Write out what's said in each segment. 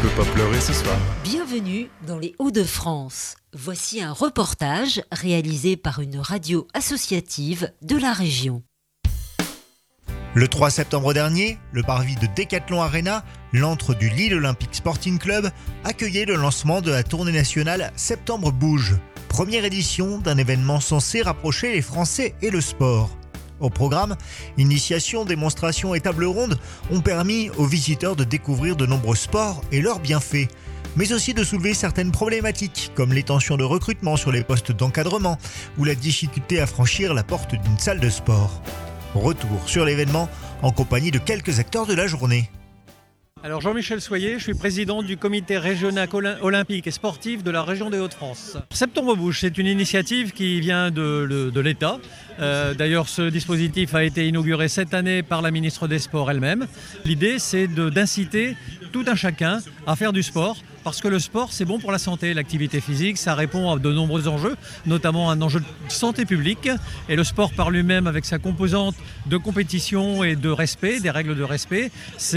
peux pas pleurer ce soir. Bienvenue dans les Hauts-de-France. Voici un reportage réalisé par une radio associative de la région. Le 3 septembre dernier, le parvis de Decathlon Arena, l'antre du Lille Olympic Sporting Club, accueillait le lancement de la tournée nationale Septembre Bouge, première édition d'un événement censé rapprocher les Français et le sport. Au programme, initiation, démonstration et table ronde ont permis aux visiteurs de découvrir de nombreux sports et leurs bienfaits, mais aussi de soulever certaines problématiques comme les tensions de recrutement sur les postes d'encadrement ou la difficulté à franchir la porte d'une salle de sport. Retour sur l'événement en compagnie de quelques acteurs de la journée. Alors Jean-Michel Soyer, je suis président du comité régional olympique et sportif de la région des Hauts-de-France. Septembre Bouge, c'est une initiative qui vient de l'État. D'ailleurs, ce dispositif a été inauguré cette année par la ministre des Sports elle-même. L'idée, c'est d'inciter tout un chacun à faire du sport, parce que le sport, c'est bon pour la santé. L'activité physique, ça répond à de nombreux enjeux, notamment un enjeu de santé publique. Et le sport par lui-même, avec sa composante de compétition et de respect, des règles de respect,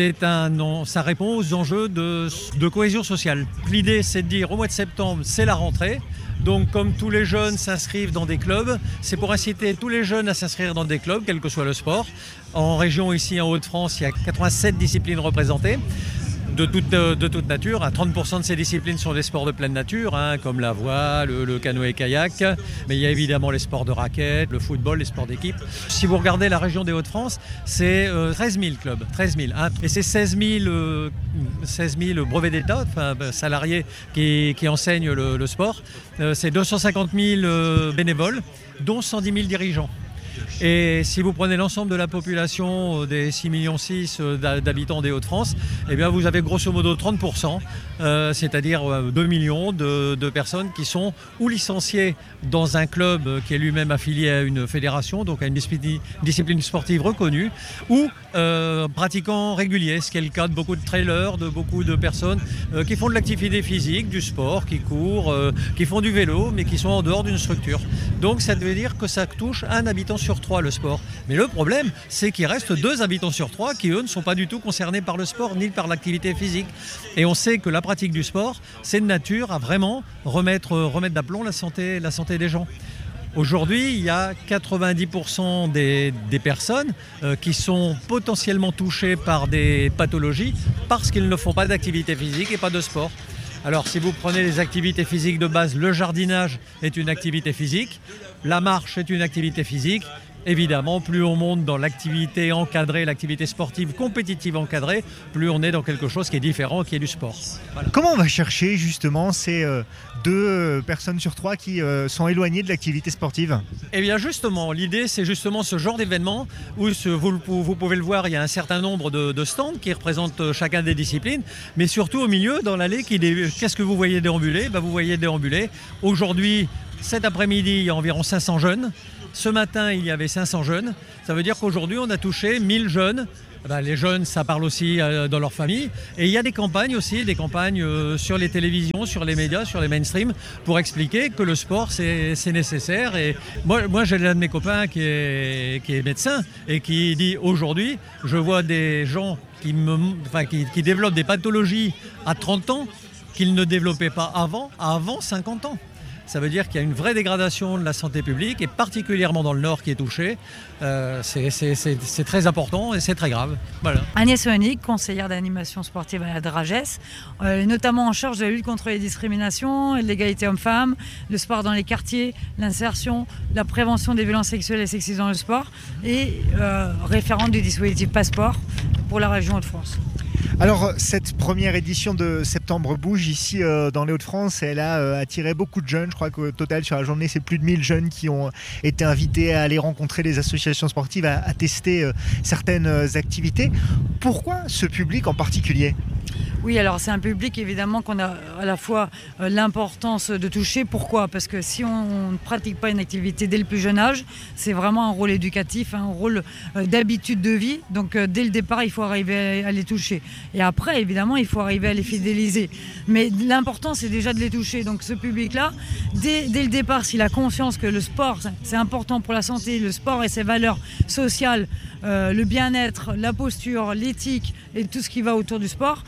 ça répond aux enjeux de cohésion sociale. L'idée, c'est de dire, au mois de septembre, c'est la rentrée. Donc comme tous les jeunes s'inscrivent dans des clubs, c'est pour inciter tous les jeunes à s'inscrire dans des clubs, quel que soit le sport. En région, ici en Hauts-de-France, il y a 87 disciplines représentées. De toute nature, 30% de ces disciplines sont des sports de pleine nature, comme la voile, le canoë-kayak, mais il y a évidemment les sports de raquettes, le football, les sports d'équipe. Si vous regardez la région des Hauts-de-France, c'est 13 000 clubs, 13 000, et c'est 16 000 brevets d'État, salariés qui enseignent le sport, c'est 250 000 bénévoles, dont 110 000 dirigeants. Et si vous prenez l'ensemble de la population des 6,6 millions d'habitants des Hauts-de-France, eh bien vous avez grosso modo 30%, c'est-à-dire 2 millions de personnes qui sont ou licenciées dans un club qui est lui-même affilié à une fédération, donc à une discipline sportive reconnue, ou pratiquants réguliers, ce qui est le cas de beaucoup de trailers, de beaucoup de personnes qui font de l'activité physique, du sport, qui courent, qui font du vélo, mais qui sont en dehors d'une structure. Donc ça veut dire que ça touche un habitant sur 3 le sport. Mais le problème, c'est qu'il reste 2 habitants sur 3 qui, eux, ne sont pas du tout concernés par le sport ni par l'activité physique. Et on sait que la pratique du sport, c'est de nature à vraiment remettre d'aplomb la santé des gens. Aujourd'hui, il y a 90% des personnes qui sont potentiellement touchées par des pathologies parce qu'ils ne font pas d'activité physique et pas de sport. Alors si vous prenez les activités physiques de base, le jardinage est une activité physique, la marche est une activité physique. Évidemment, plus on monte dans l'activité encadrée, l'activité sportive compétitive encadrée, plus on est dans quelque chose qui est différent, qui est du sport. Voilà. Comment on va chercher justement ces 2 personnes sur 3 qui sont éloignées de l'activité sportive ? Eh bien justement, l'idée c'est justement ce genre d'événement où vous pouvez le voir, il y a un certain nombre de stands qui représentent chacun des disciplines, mais surtout au milieu, dans l'allée, qu'est-ce que vous voyez déambuler ? Vous voyez déambuler. Aujourd'hui, cet après-midi, il y a environ 500 jeunes. Ce matin, il y avait 500 jeunes. Ça veut dire qu'aujourd'hui, on a touché 1000 jeunes. Les jeunes, ça parle aussi dans leur famille. Et il y a des campagnes aussi, sur les télévisions, sur les médias, sur les mainstream, pour expliquer que le sport, c'est nécessaire. Et moi, j'ai l'un de mes copains qui est médecin et qui dit aujourd'hui, je vois des gens qui développent des pathologies à 30 ans qu'ils ne développaient pas avant 50 ans. Ça veut dire qu'il y a une vraie dégradation de la santé publique, et particulièrement dans le Nord qui est touché. C'est très important et c'est très grave. Voilà. Agnès Oenig, conseillère d'animation sportive à la Dragesse, notamment en charge de la lutte contre les discriminations, l'égalité homme-femme, le sport dans les quartiers, l'insertion, la prévention des violences sexuelles et sexistes dans le sport, et référente du dispositif Passeport pour la région Hauts-de-France. Alors, cette première édition de Septembre Bouge ici dans les Hauts-de-France, elle a attiré beaucoup de jeunes. Je crois qu'au total, sur la journée, c'est plus de 1000 jeunes qui ont été invités à aller rencontrer les associations sportives, à tester certaines activités. Pourquoi ce public en particulier ? Oui, alors c'est un public évidemment qu'on a à la fois l'importance de toucher. Pourquoi ? Parce que si on ne pratique pas une activité dès le plus jeune âge, c'est vraiment un rôle éducatif, un rôle d'habitude de vie. Donc dès le départ, il faut arriver à les toucher. Et après, évidemment, il faut arriver à les fidéliser. Mais l'important, c'est déjà de les toucher. Donc ce public-là, dès le départ, s'il a conscience que le sport, c'est important pour la santé, le sport et ses valeurs sociales, le bien-être, la posture, l'éthique et tout ce qui va autour du sport,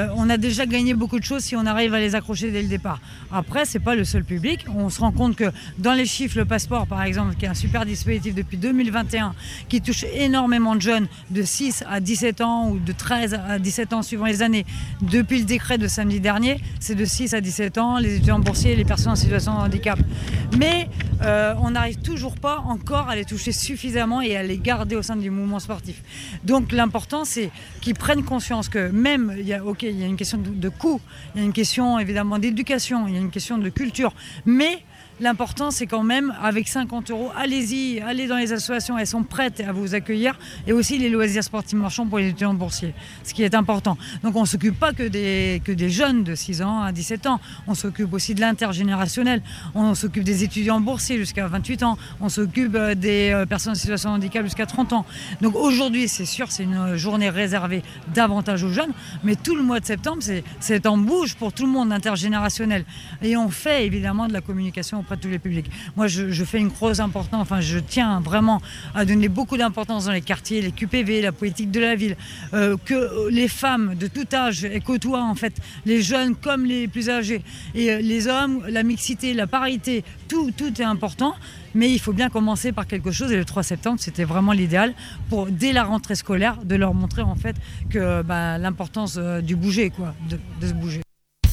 on a déjà gagné beaucoup de choses si on arrive à les accrocher dès le départ. Après, c'est pas le seul public. On se rend compte que dans les chiffres, le passeport, par exemple, qui est un super dispositif depuis 2021, qui touche énormément de jeunes de 6 à 17 ans ou de 13 à 17 ans suivant les années. Depuis le décret de samedi dernier, c'est de 6 à 17 ans, les étudiants boursiers, les personnes en situation de handicap. Mais on n'arrive toujours pas encore à les toucher suffisamment et à les garder au sein du mouvement sportif. Donc l'important, c'est qu'ils prennent conscience que même, il y a une question de coût, il y a une question évidemment d'éducation, il y a une question de culture, mais l'important, c'est quand même, avec 50 €, allez-y, allez dans les associations, elles sont prêtes à vous accueillir. Et aussi les loisirs sportifs marchands pour les étudiants boursiers, ce qui est important. Donc on ne s'occupe pas que des jeunes de 6 ans à 17 ans. On s'occupe aussi de l'intergénérationnel. On s'occupe des étudiants boursiers jusqu'à 28 ans. On s'occupe des personnes en situation de handicap jusqu'à 30 ans. Donc aujourd'hui, c'est sûr, c'est une journée réservée davantage aux jeunes. Mais tout le mois de septembre, c'est en bouge pour tout le monde, intergénérationnel. Et on fait évidemment de la communication auprès de tous les publics. Moi, je fais une grosse importance, je tiens vraiment à donner beaucoup d'importance dans les quartiers, les QPV, la politique de la ville, que les femmes de tout âge côtoient en fait les jeunes comme les plus âgés. Et les hommes, la mixité, la parité, tout est important. Mais il faut bien commencer par quelque chose et le 3 septembre, c'était vraiment l'idéal pour, dès la rentrée scolaire, de leur montrer en fait que l'importance du bouger, quoi, de se bouger.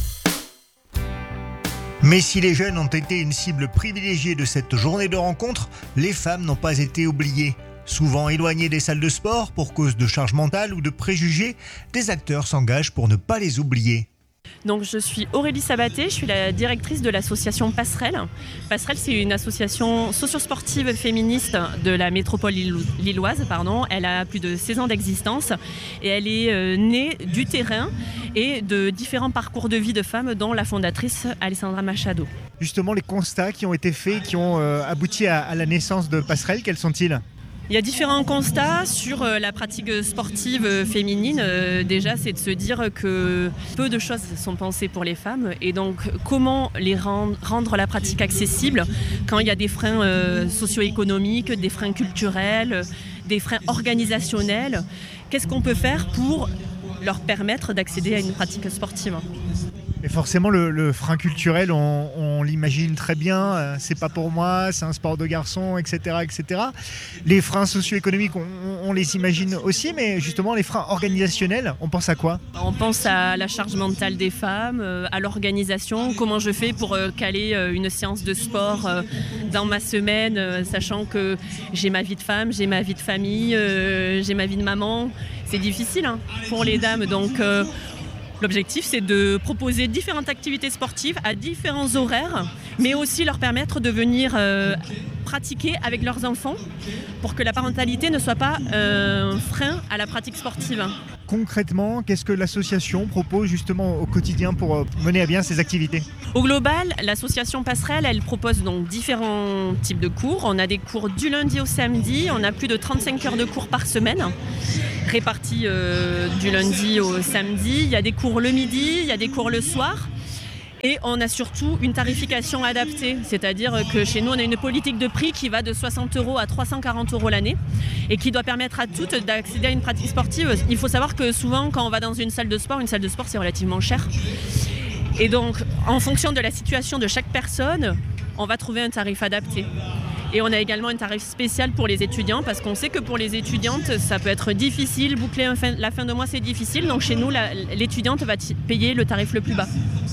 Mais si les jeunes ont été une cible privilégiée de cette journée de rencontre, les femmes n'ont pas été oubliées. Souvent éloignées des salles de sport pour cause de charge mentale ou de préjugés, des acteurs s'engagent pour ne pas les oublier. Donc je suis Aurélie Sabaté, je suis la directrice de l'association Passerelle. Passerelle, c'est une association socio-sportive féministe de la métropole lilloise. Elle a plus de 16 ans d'existence et elle est née du terrain et de différents parcours de vie de femmes, dont la fondatrice Alessandra Machado. Justement, les constats qui ont été faits, qui ont abouti à la naissance de Passerelle, quels sont-ils ? Il y a différents constats sur la pratique sportive féminine. Déjà, c'est de se dire que peu de choses sont pensées pour les femmes. Et donc, comment les rendre la pratique accessible quand il y a des freins socio-économiques, des freins culturels, des freins organisationnels. Qu'est-ce qu'on peut faire pour leur permettre d'accéder à une pratique sportive ? Et forcément, le frein culturel, on l'imagine très bien. C'est pas pour moi, c'est un sport de garçon, etc., etc. Les freins socio-économiques, on les imagine aussi, mais justement, les freins organisationnels, on pense à quoi ? On pense à la charge mentale des femmes, à l'organisation. Comment je fais pour caler une séance de sport dans ma semaine, sachant que j'ai ma vie de femme, j'ai ma vie de famille, j'ai ma vie de maman. C'est difficile pour les dames, donc... L'objectif, c'est de proposer différentes activités sportives à différents horaires, mais aussi leur permettre de venir pratiquer avec leurs enfants pour que la parentalité ne soit pas un frein à la pratique sportive. Concrètement, qu'est-ce que l'association propose justement au quotidien pour mener à bien ces activités ? Au global, l'association Passerelle, elle propose donc différents types de cours. On a des cours du lundi au samedi, on a plus de 35 heures de cours par semaine, répartis du lundi au samedi. Il y a des cours le midi, il y a des cours le soir. Et on a surtout une tarification adaptée, c'est-à-dire que chez nous, on a une politique de prix qui va de 60 € à 340 € l'année et qui doit permettre à toutes d'accéder à une pratique sportive. Il faut savoir que souvent, quand on va dans une salle de sport, c'est relativement cher. Et donc, en fonction de la situation de chaque personne, on va trouver un tarif adapté. Et on a également un tarif spécial pour les étudiants parce qu'on sait que pour les étudiantes, ça peut être difficile. Boucler la fin de mois, c'est difficile. Donc chez nous, l'étudiante va payer le tarif le plus bas,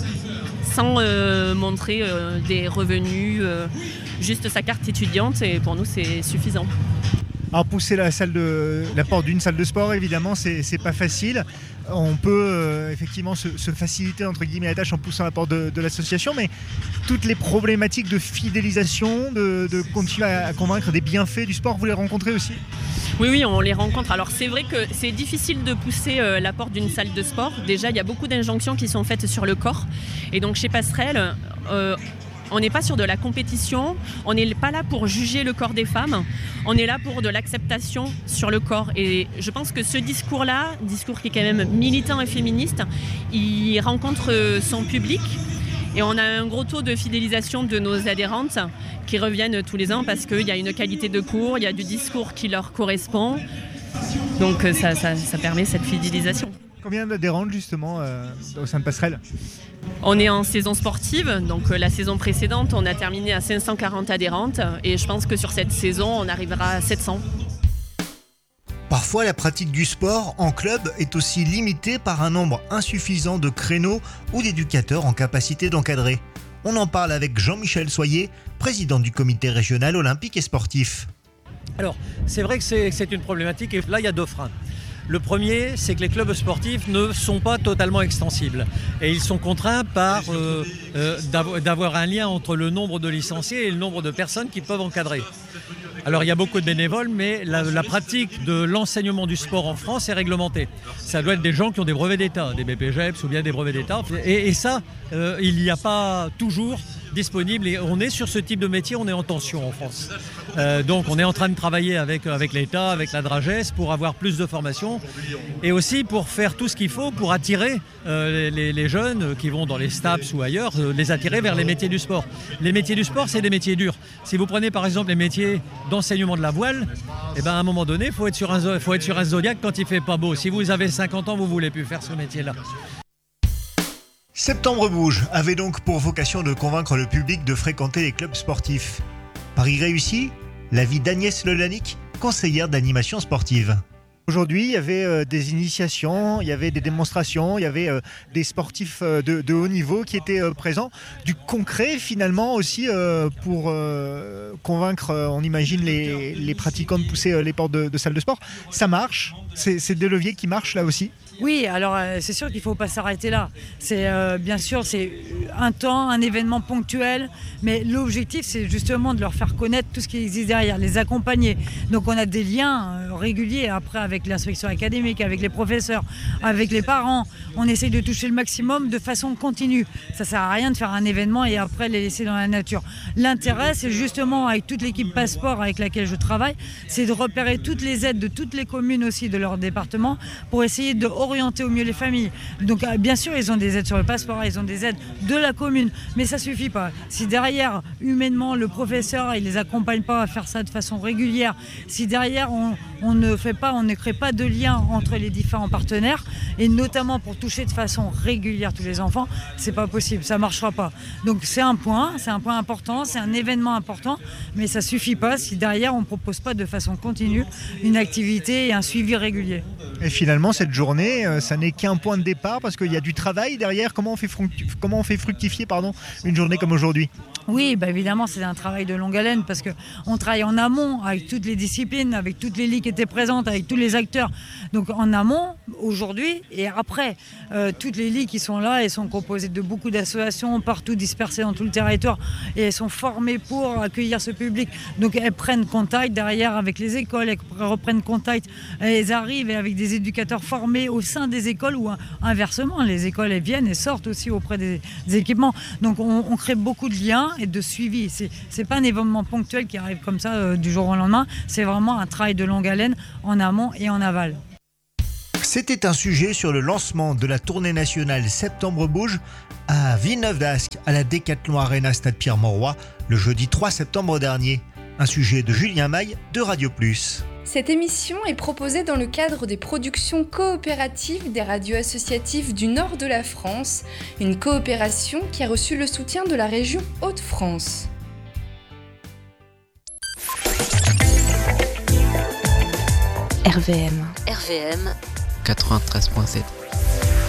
sans montrer des revenus, juste sa carte étudiante, et pour nous c'est suffisant. Alors pousser la porte d'une salle de sport, évidemment, c'est pas facile. On peut effectivement se faciliter entre guillemets la tâche en poussant la porte de l'association, mais toutes les problématiques de fidélisation, de continuer à convaincre des bienfaits du sport, vous les rencontrez aussi ? Oui, on les rencontre. Alors c'est vrai que c'est difficile de pousser la porte d'une salle de sport. Déjà, il y a beaucoup d'injonctions qui sont faites sur le corps. Et donc chez Passerelle, on n'est pas sur de la compétition, on n'est pas là pour juger le corps des femmes, on est là pour de l'acceptation sur le corps. Et je pense que ce discours-là, discours qui est quand même militant et féministe, il rencontre son public. Et on a un gros taux de fidélisation de nos adhérentes qui reviennent tous les ans parce qu'il y a une qualité de cours, il y a du discours qui leur correspond. Donc ça permet cette fidélisation. Combien d'adhérentes justement au sein de Passerelle ? On est en saison sportive, donc la saison précédente, on a terminé à 540 adhérentes et je pense que sur cette saison, on arrivera à 700. Parfois, la pratique du sport en club est aussi limitée par un nombre insuffisant de créneaux ou d'éducateurs en capacité d'encadrer. On en parle avec Jean-Michel Soyer, président du comité régional olympique et sportif. Alors, c'est vrai que c'est une problématique et là, il y a 2 freins. Le premier, c'est que les clubs sportifs ne sont pas totalement extensibles et ils sont contraints d'avoir un lien entre le nombre de licenciés et le nombre de personnes qui peuvent encadrer. Alors il y a beaucoup de bénévoles, mais la pratique de l'enseignement du sport en France est réglementée. Ça doit être des gens qui ont des brevets d'État, des BPGEPS ou bien des brevets d'État. Et ça, il n'y a pas toujours disponible. Et on est sur ce type de métier, on est en tension en France. Donc on est en train de travailler avec l'État, avec la Drages pour avoir plus de formation et aussi pour faire tout ce qu'il faut pour attirer les jeunes qui vont dans les STAPS ou ailleurs, les attirer vers les métiers du sport. Les métiers du sport, c'est des métiers durs. Si vous prenez par exemple les métiers d'enseignement de la voile, à un moment donné, il faut être sur un zodiaque quand il fait pas beau. Si vous avez 50 ans, vous ne voulez plus faire ce métier-là. Septembre Bouge avait donc pour vocation de convaincre le public de fréquenter les clubs sportifs. Pari réussi ? L'avis d'Agnès Lelanic, conseillère d'animation sportive. Aujourd'hui, il y avait des initiations, il y avait des démonstrations, il y avait des sportifs de haut niveau qui étaient présents. Du concret finalement aussi pour convaincre, on imagine, les pratiquants de pousser les portes de salles de sport. Ça marche, c'est des leviers qui marchent là aussi. Oui, alors c'est sûr qu'il ne faut pas s'arrêter là. C'est bien sûr, c'est un temps, un événement ponctuel, mais l'objectif, c'est justement de leur faire connaître tout ce qui existe derrière, les accompagner. Donc on a des liens réguliers après avec l'inspection académique, avec les professeurs, avec les parents. On essaye de toucher le maximum de façon continue. Ça ne sert à rien de faire un événement et après les laisser dans la nature. L'intérêt, c'est justement, avec toute l'équipe Passeport avec laquelle je travaille, c'est de repérer toutes les aides de toutes les communes aussi de leur département pour essayer de orienter au mieux les familles. Donc bien sûr, ils ont des aides sur le Passeport, ils ont des aides de la commune, mais ça suffit pas. Si derrière, humainement, le professeur, il les accompagne pas à faire ça de façon régulière, si derrière, on ne crée pas de lien entre les différents partenaires, et notamment pour toucher de façon régulière tous les enfants, c'est pas possible, ça marchera pas. Donc c'est un point important, c'est un événement important, mais ça suffit pas si derrière, on propose pas de façon continue une activité et un suivi régulier. Et finalement, cette journée, ça n'est qu'un point de départ parce qu'il y a du travail derrière. Comment on fait fructifier une journée comme aujourd'hui ? Oui, évidemment, c'est un travail de longue haleine parce qu'on travaille en amont avec toutes les disciplines, avec toutes les ligues qui étaient présentes, avec tous les acteurs. Donc en amont, aujourd'hui et après, toutes les ligues qui sont là, elles sont composées de beaucoup d'associations partout dispersées dans tout le territoire et elles sont formées pour accueillir ce public. Donc elles prennent contact derrière avec les écoles, elles reprennent contact, elles arrivent avec des éducateurs formés au sein des écoles ou inversement, les écoles elles viennent et sortent aussi auprès des équipements. Donc on crée beaucoup de liens et de suivi. C'est pas un événement ponctuel qui arrive comme ça du jour au lendemain, c'est vraiment un travail de longue haleine en amont et en aval. C'était un sujet sur le lancement de la tournée nationale Septembre Bouge à Villeneuve d'Ascq, à la Décathlon Arena Stade Pierre-Mauroy, le jeudi 3 septembre dernier. Un sujet de Julien Maille de Radio Plus. Cette émission est proposée dans le cadre des productions coopératives des radios associatives du nord de la France, une coopération qui a reçu le soutien de la région Hauts-de-France. RVM 93.7